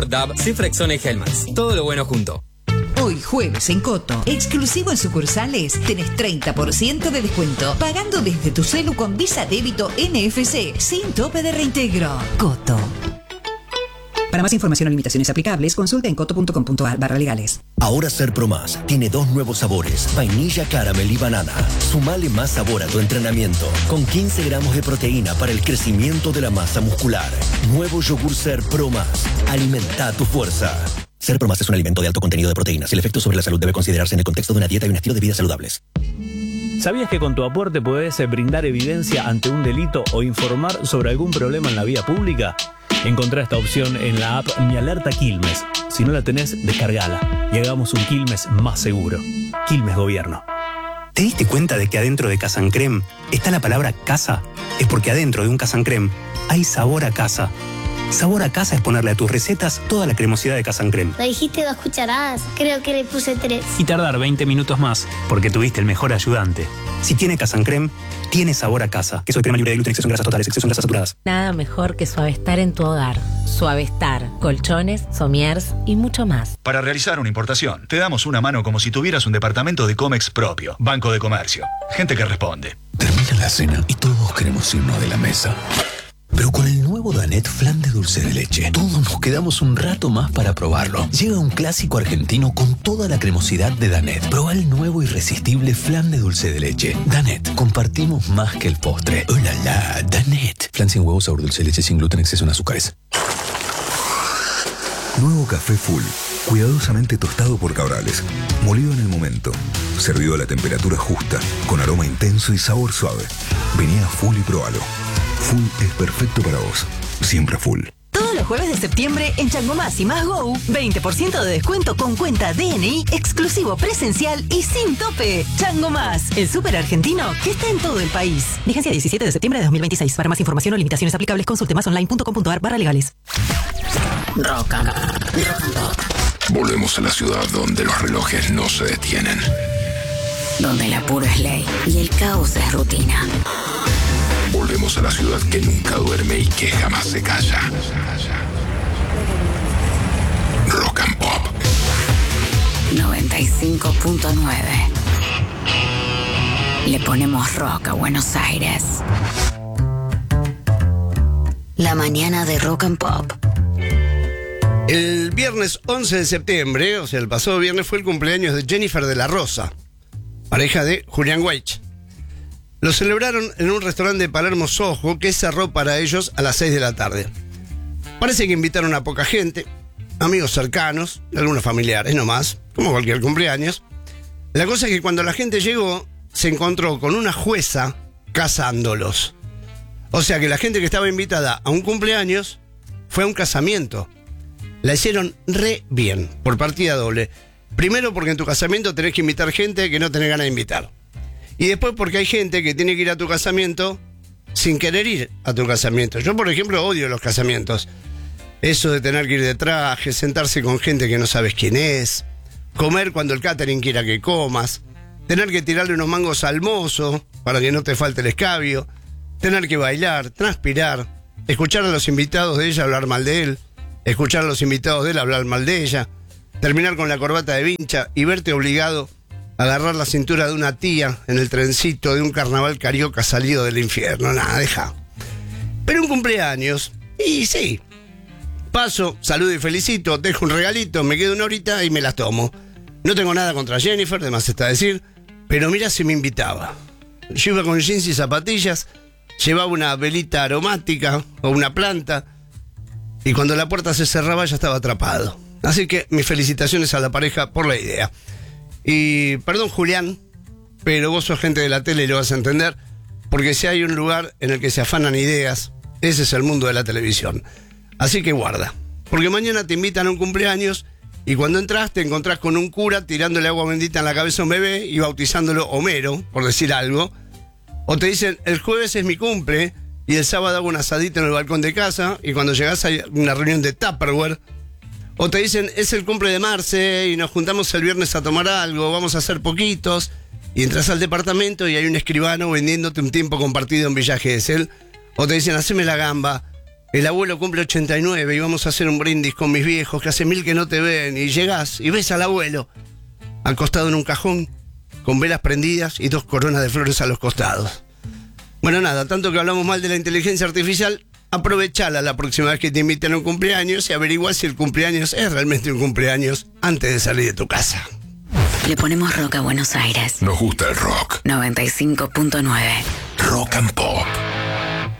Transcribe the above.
DAB, Cifrexona y Helmans. Todo lo bueno junto. Hoy jueves en Coto, exclusivo en sucursales, tenés 30% de descuento, pagando desde tu celu con Visa Débito NFC, sin tope de reintegro. Coto. Para más información o limitaciones aplicables, consulta en coto.com.ar/legales. Ahora Ser Pro Más tiene 2 nuevos sabores, vainilla, caramel y banana. Sumale más sabor a tu entrenamiento, con 15 gramos de proteína para el crecimiento de la masa muscular. Nuevo yogur Ser Pro Más. Alimenta tu fuerza. Ser Pro Más es un alimento de alto contenido de proteínas. El efecto sobre la salud debe considerarse en el contexto de una dieta y un estilo de vida saludables. ¿Sabías que con tu aporte podés brindar evidencia ante un delito o informar sobre algún problema en la vía pública? Encontrá esta opción en la app Mi Alerta Quilmes. Si no la tenés, descargala y hagamos un Quilmes más seguro. Quilmes Gobierno. ¿Te diste cuenta de que adentro de Casa Creme está la palabra casa? Es porque adentro de un Casa Creme hay sabor a casa. Sabor a casa es ponerle a tus recetas toda la cremosidad de Casa Creme. Le dijiste 2 cucharadas, creo que le puse 3. Y tardar 20 minutos más, porque tuviste el mejor ayudante. Si tiene Casa Creme, tiene sabor a casa. Queso de crema libre de gluten, exceso en grasas totales, exceso en grasas saturadas. Nada mejor que Suavestar en tu hogar. Suavestar, colchones, somiers y mucho más. Para realizar una importación, te damos una mano como si tuvieras un departamento de Comex propio. Banco de Comercio. Gente que responde. Termina la cena y todos queremos irnos de la mesa. Pero con el nuevo Danet Flan de dulce de leche, todos nos quedamos un rato más para probarlo. Llega un clásico argentino con toda la cremosidad de Danet. Proba el nuevo irresistible Flan de dulce de leche. Danet, compartimos más que el postre. ¡Oh, la, la! Danet. Flan sin huevos, sabor dulce de leche, sin gluten, exceso en azúcares. Nuevo café Full, cuidadosamente tostado por Cabrales, molido en el momento, servido a la temperatura justa, con aroma intenso y sabor suave. Vení a Full y probalo. Full es perfecto para vos, siempre Full. Todos los jueves de septiembre en Chango Más y Más Go, 20% de descuento con cuenta DNI, exclusivo presencial y sin tope. Chango Más, el súper argentino que está en todo el país. Vigencia 17 de septiembre de 2026. Para más información o limitaciones aplicables, consulte másonline.com.ar/legales. Rock and Pop. Volvemos a la ciudad donde los relojes no se detienen. Donde el apuro es ley y el caos es rutina. Volvemos a la ciudad que nunca duerme y que jamás se calla. Rock and Pop 95.9. Le ponemos rock a Buenos Aires. La mañana de Rock and Pop. El viernes 11 de septiembre, o sea, el pasado viernes, fue el cumpleaños de Jennifer de la Rosa, pareja de Julián Weich. Lo celebraron en un restaurante de Palermo Soho que cerró para ellos a las 6 de la tarde. Parece que invitaron a poca gente, amigos cercanos, algunos familiares nomás, como cualquier cumpleaños. La cosa es que cuando la gente llegó, se encontró con una jueza casándolos. O sea que la gente que estaba invitada a un cumpleaños fue a un casamiento. La hicieron re bien, por partida doble. Primero porque en tu casamiento tenés que invitar gente que no tenés ganas de invitar. Y después porque hay gente que tiene que ir a tu casamiento sin querer ir a tu casamiento. Yo, por ejemplo, odio los casamientos. Eso de tener que ir de traje, sentarse con gente que no sabes quién es, comer cuando el catering quiera que comas, tener que tirarle unos mangos al mozo para que no te falte el escabio, tener que bailar, transpirar, escuchar a los invitados de ella hablar mal de él, escuchar a los invitados de él hablar mal de ella, terminar con la corbata de vincha y verte obligado a agarrar la cintura de una tía en el trencito de un carnaval carioca salido del infierno. Nada, deja. Pero un cumpleaños, y sí, paso, saludo y felicito, dejo un regalito, me quedo una horita y me las tomo. No tengo nada contra Jennifer, de más está decir, pero mira si me invitaba. Yo iba con jeans y zapatillas, llevaba una velita aromática o una planta, y cuando la puerta se cerraba ya estaba atrapado. Así que mis felicitaciones a la pareja por la idea. Y perdón, Julián, pero vos sos gente de la tele y lo vas a entender, porque si hay un lugar en el que se afanan ideas, ese es el mundo de la televisión. Así que guarda, porque mañana te invitan a un cumpleaños y cuando entras te encontrás con un cura tirándole agua bendita en la cabeza a un bebé y bautizándolo Homero, por decir algo. O te dicen, el jueves es mi cumple y el sábado hago un asadito en el balcón de casa y cuando llegás hay una reunión de Tupperware. O te dicen, es el cumple de Marce y nos juntamos el viernes a tomar algo, vamos a hacer poquitos. Y entras al departamento y hay un escribano vendiéndote un tiempo compartido en Villa Gesell. O te dicen, haceme la gamba. el abuelo cumple 89 y vamos a hacer un brindis con mis viejos que hace 1000 que no te ven, y llegás y ves al abuelo acostado en un cajón con velas prendidas y 2 coronas de flores a los costados. Bueno, nada, tanto que hablamos mal de la inteligencia artificial, aprovechala la próxima vez que te inviten a un cumpleaños y averigua si el cumpleaños es realmente un cumpleaños antes de salir de tu casa. Le ponemos rock a Buenos Aires. Nos gusta el rock. 95.9. Rock and Pop.